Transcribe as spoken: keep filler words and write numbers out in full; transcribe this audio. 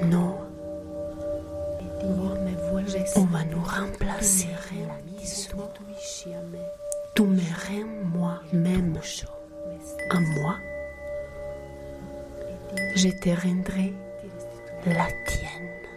Non, on va nous remplacer. Tu me rends moi-même à moi. Je te rendrai la tienne.